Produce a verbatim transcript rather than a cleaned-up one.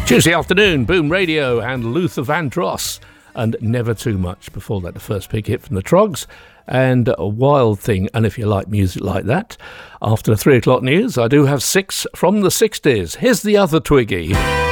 Tuesday afternoon, Boom Radio and Luther Vandross and Never Too Much. Before that, the first big hit from the Trogs and a Wild Thing. And if you like music like that, after the three o'clock news, I do have six from the sixties. Here's the other Twiggy.